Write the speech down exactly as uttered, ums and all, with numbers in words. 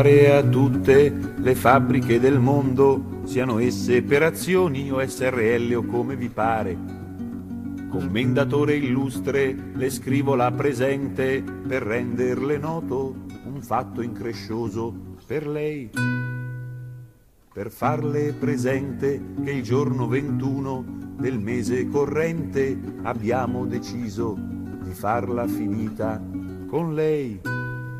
A tutte le fabbriche del mondo, siano esse per azioni o S R L o come vi pare. Commendatore illustre, le scrivo la presente per renderle noto un fatto increscioso per lei. Per farle presente che il giorno ventuno del mese corrente abbiamo deciso di farla finita con lei.